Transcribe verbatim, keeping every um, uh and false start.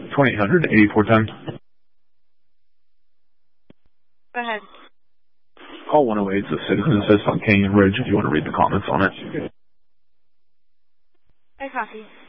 twenty-eight hundred, eighty-four ten. Go ahead. Call one oh eight, the citizen says on Canyon Ridge if you want to read the comments on it. I copy.